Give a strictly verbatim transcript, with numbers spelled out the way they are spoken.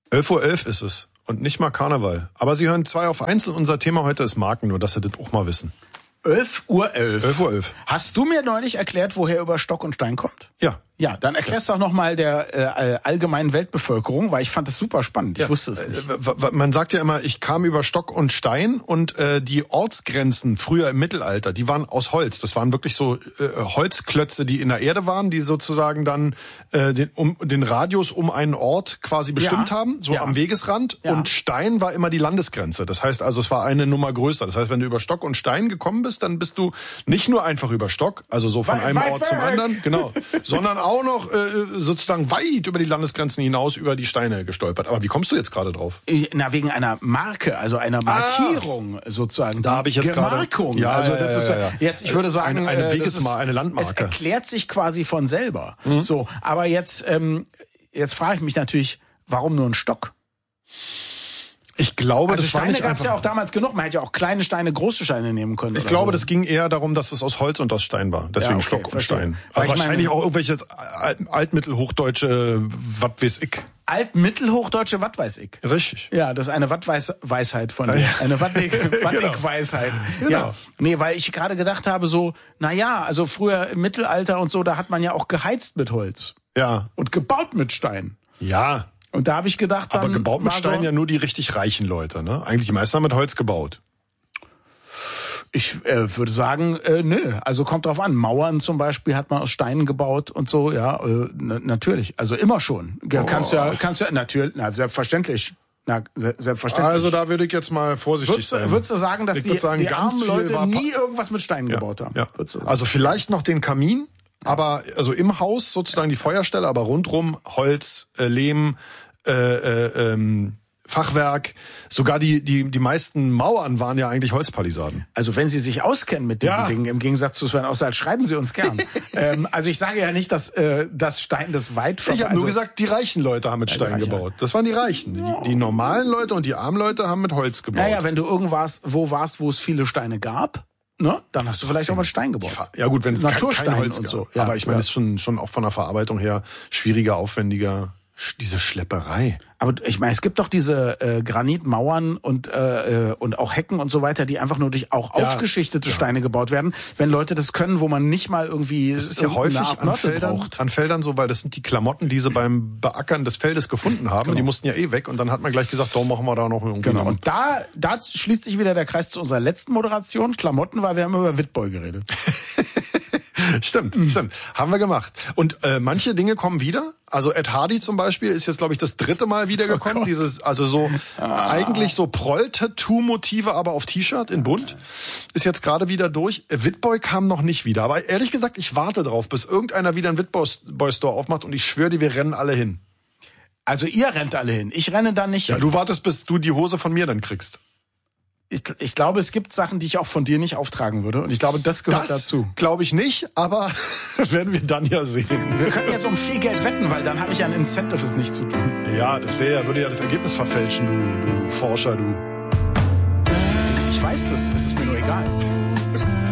elf Uhr elf ist es und nicht mal Karneval. Aber Sie hören zwei auf eins und unser Thema heute ist Marken, nur dass Sie das auch mal wissen. elf Uhr elf. elf Uhr elf. Hast du mir neulich erklärt, woher über Stock und Stein kommt? Ja. Ja, dann erklärst ja. doch nochmal der äh, allgemeinen Weltbevölkerung, weil ich fand das super spannend. Ich ja. wusste es nicht. Man sagt ja immer, ich kam über Stock und Stein und äh, die Ortsgrenzen früher im Mittelalter, die waren aus Holz. Das waren wirklich so äh, Holzklötze, die in der Erde waren, die sozusagen dann äh, den, um, den Radius um einen Ort quasi bestimmt ja. haben, so ja. am Wegesrand. Ja. Und Stein war immer die Landesgrenze. Das heißt also, es war eine Nummer größer. Das heißt, wenn du über Stock und Stein gekommen bist, dann bist du nicht nur einfach über Stock, also so von weit, einem weit Ort weg. zum anderen, genau, sondern auch noch äh, sozusagen weit über die Landesgrenzen hinaus über die Steine gestolpert. Aber wie kommst du jetzt gerade drauf? Na, wegen einer Marke, also einer Markierung ah, sozusagen. Da habe ich jetzt gerade... Gemarkung. Ja, also ja, das ja, ist ja, ja. jetzt, ich würde sagen, eine, eine Weges, mal eine Landmarke. Es erklärt sich quasi von selber. Mhm. So, aber jetzt, ähm, jetzt frage ich mich natürlich, warum nur ein Stock? Ich glaube, also das Steine war nicht gab es einfach... ja auch damals genug. Man hätte ja auch kleine Steine, große Steine nehmen können. Ich glaube, so. das ging eher darum, dass es aus Holz und aus Stein war. Deswegen ja, okay, Stock verstehe. und Stein. Aber wahrscheinlich meine, auch irgendwelche altmittelhochdeutsche, was weiß ich. Altmittelhochdeutsche, was weiß ich. Richtig. Ja, das ist eine Wattweisheit von dir. Eine Wattig-Weisheit. Genau. Ja. Nee, weil ich gerade gedacht habe so, na ja, also früher im Mittelalter und so, da hat man ja auch geheizt mit Holz. Ja. Und gebaut mit Stein. Ja. Und da habe ich gedacht, dann aber gebaut mit Stein so, ja nur die richtig reichen Leute, ne? Eigentlich die meisten haben mit Holz gebaut. Ich äh, würde sagen, äh, nö. Also kommt drauf an. Mauern zum Beispiel hat man aus Steinen gebaut und so, ja, äh, n- natürlich. Also immer schon. Oh. Kannst ja, kannst ja, natürlich, na, selbstverständlich. Na, selbstverständlich. Also da würde ich jetzt mal vorsichtig würdest, sein. Würdest du sagen, dass ich die, sagen, die armen Leute nie pa- irgendwas mit Steinen ja, gebaut haben? Ja. Also vielleicht noch den Kamin, aber also im Haus sozusagen die Feuerstelle, aber rundrum Holz, äh, Lehm, äh, äh, ähm, Fachwerk, sogar die die die meisten Mauern waren ja eigentlich Holzpalisaden. Also wenn Sie sich auskennen mit diesen ja. Dingen, im Gegensatz zu Sven Auswald, schreiben Sie uns gern. ähm, also ich sage ja nicht, dass äh, das Stein das weit Ich habe also, nur gesagt, die reichen Leute haben mit Stein gebaut. Das waren die Reichen. Die, die normalen Leute und die armen Leute haben mit Holz gebaut. Naja, wenn du irgendwas wo warst, wo es viele Steine gab, ne, dann hast du vielleicht auch mal Stein gebaut. Ja gut, wenn es Naturstein kein Holz und gab. so. Ja, aber ich meine, ja. es ist schon schon auch von der Verarbeitung her schwieriger, aufwendiger. Diese Schlepperei. Aber ich meine, es gibt doch diese äh, Granitmauern und äh, und auch Hecken und so weiter, die einfach nur durch auch ja, aufgeschichtete ja. Steine gebaut werden. Wenn Leute das können, wo man nicht mal irgendwie das ist ja häufig an Feldern, braucht. an Feldern so, weil das sind die Klamotten, die sie beim Beackern des Feldes gefunden haben. Genau. Und die mussten ja eh weg. Und dann hat man gleich gesagt, da machen wir da noch irgendwie. Genau. Und da da schließt sich wieder der Kreis zu unserer letzten Moderation. Klamotten, weil wir haben über Witboy geredet. Stimmt, mhm. stimmt. Haben wir gemacht. Und äh, manche Dinge kommen wieder. Also Ed Hardy zum Beispiel ist jetzt, glaube ich, das dritte Mal wiedergekommen. Oh Dieses, also so ah. eigentlich so Proll-Tattoo-Motive, aber auf T-Shirt in bunt. Ist jetzt gerade wieder durch. Witboy kam noch nicht wieder. Aber ehrlich gesagt, ich warte drauf, bis irgendeiner wieder einen Witboy-Store aufmacht. Und ich schwöre dir, wir rennen alle hin. Also ihr rennt alle hin. Ich renne da nicht ja, hin. Du wartest, bis du die Hose von mir dann kriegst. Ich, ich glaube, es gibt Sachen, die ich auch von dir nicht auftragen würde. Und ich glaube, das gehört das dazu. Glaube ich nicht, aber werden wir dann ja sehen. Wir können jetzt um viel Geld wetten, weil dann habe ich ja ein Incentive, es nicht zu tun. Ja, das wäre ja, würde ja das Ergebnis verfälschen, du, du Forscher, du. Ich weiß das, es ist mir nur egal.